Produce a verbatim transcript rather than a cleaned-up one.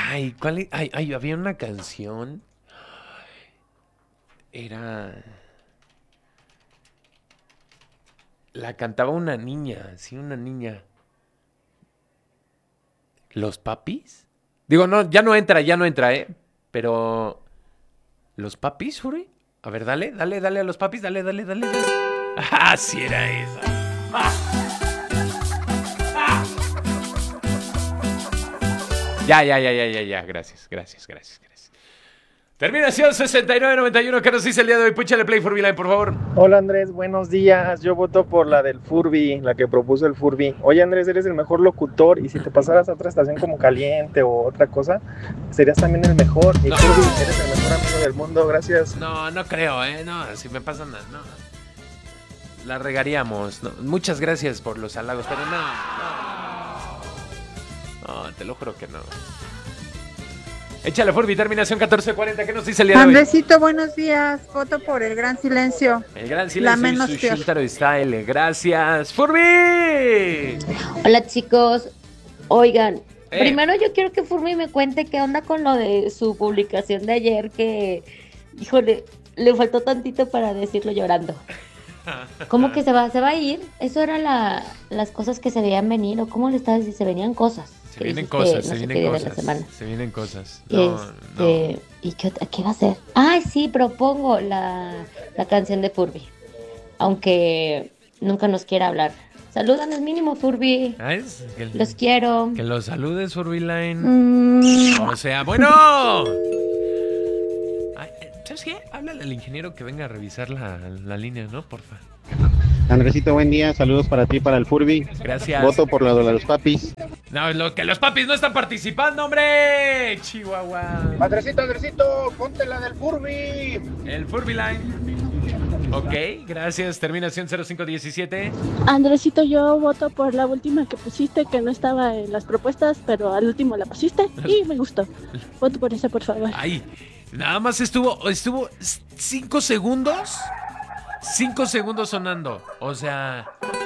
Ay, ¿cuál? e- Ay, ay, había una canción. Era. La cantaba una niña, sí, una niña. ¿Los papis? Digo, no, ya no entra, ya no entra, ¿eh? Pero. ¿Los papis, Uri? A ver, dale, dale, dale a los papis, dale, dale, dale, dale. Ah, sí era esa. Ya, ya, ya, ya, ya, ya. Gracias, gracias, gracias, gracias. Terminación sesenta y nueve noventa y uno. ¿Qué nos dice el día de hoy? Púchale play for Line, por favor. Hola Andrés, buenos días. Yo voto por la del Furby, la que propuso el Furby. Oye Andrés, eres el mejor locutor y si te pasaras a otra estación como Caliente o otra cosa, serías también el mejor. Y No. Furby, eres el mejor amigo del mundo, gracias. No, no creo, ¿eh? No, si me pasan nada, no. La regaríamos. No. Muchas gracias por los halagos, pero no, no. No, te lo juro que no. Échale Furby, terminación catorce cuarenta. ¿Qué nos dice el día de hoy? Andresito, buenos días. Voto por el gran silencio. El gran La silencio y menos su peor. Shintaro Style. Gracias, Furby. Hola chicos, oigan, Eh. primero yo quiero que Furby me cuente qué onda con lo de su publicación de ayer que, híjole, le faltó tantito para decirlo llorando. ¿Cómo que se va, se va a ir? Eso era la, las cosas que se veían venir, o cómo le estaba diciendo, se venían cosas. Se que vienen dijiste, cosas, no se sé vienen qué día de la cosas. semana. Se vienen cosas. No, Este, no. ¿y qué, otra- qué va a hacer? Ay, sí, propongo la, la canción de Furby, aunque nunca nos quiera hablar. Salúdanos mínimo, Furby. Ah, es que, Los quiero. que los saludes, Furby Line. Mm. O sea, bueno. Ay, ¿sabes qué? Háblale al ingeniero que venga a revisar la, la línea, ¿no? Porfa. Andresito, buen día, saludos para ti, para el Furby. Gracias. Voto por lo de los papis. No, lo que los papis no están participando, hombre. Chihuahua. Andresito, Andresito, ponte la del Furby. El Furby Line. Ok, gracias. Terminación cero cinco diecisiete. Andresito, yo voto por la última que pusiste, que no estaba en las propuestas, pero al último la pusiste y me gustó. Voto por esa, por favor. Ay, nada más estuvo, estuvo cinco segundos. Cinco segundos sonando. O sea,